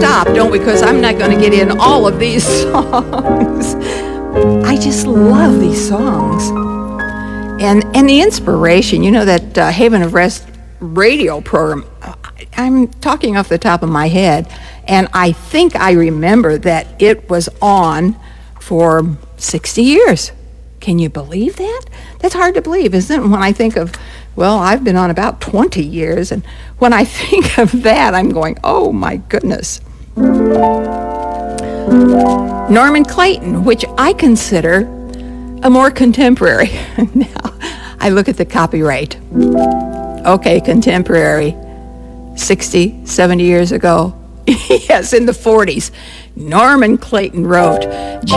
stop, don't we? Because I'm not going to get in all of these songs. I just love these songs. And the inspiration, you know, that Haven of Rest radio program, I'm talking off the top of my head, and I think I remember that it was on for 60 years. Can you believe that? That's hard to believe, isn't it? When I think of, well, I've been on about 20 years, and when I think of that, I'm going, oh my goodness. Norman Clayton, which I consider a more contemporary. Now, I look at the copyright. Okay, contemporary, 60, 70 years ago. Yes, in the 40s. Norman Clayton wrote